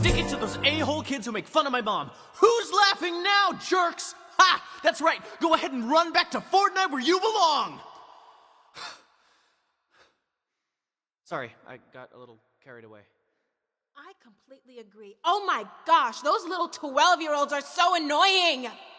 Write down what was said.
stick it to those a-hole kids who make fun of my mom. Who's laughing now, jerks? Ha! That's right. Go ahead and run back to Fortnite where you belong. Sorry, I got a little carried away. I completely agree. Oh my gosh, those little 12-year-olds are so annoying.